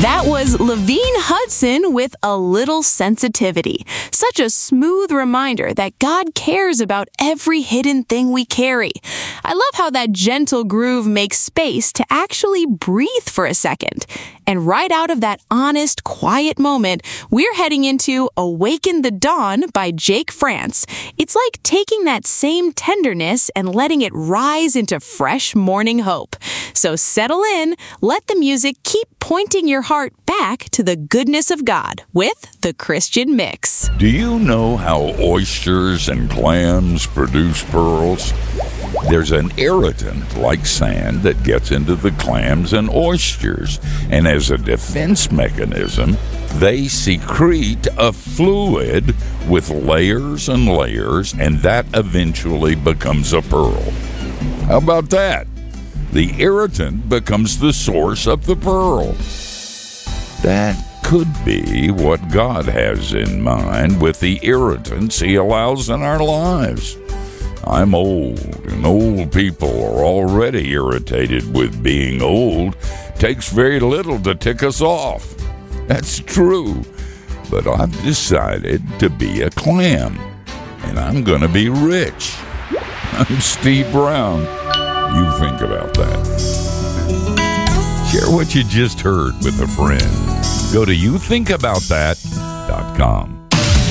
That was Levine Hudson with A Little Sensitivity. Such a smooth reminder that God cares about every hidden thing we carry. I love how that gentle groove makes space to actually breathe for a second. And right out of that honest, quiet moment, we're heading into Awaken the Dawn by Jake France. It's like taking that same tenderness and letting it rise into fresh morning hope. So settle in, let the music keep pointing your heart back to the goodness of God with the Christian Mix. Do you know how oysters and clams produce pearls? There's an irritant like sand that gets into the clams and oysters, and as a defense mechanism, they secrete a fluid with layers and layers, and that eventually becomes a pearl. How about that? The irritant becomes the source of the pearl. That could be what God has in mind with the irritants He allows in our lives. I'm old, and old people are already irritated with being old. Takes very little to tick us off. That's true. But I've decided to be a clam, and I'm going to be rich. I'm Steve Brown. You think about that. Share what you just heard with a friend. Go to youthinkaboutthat.com.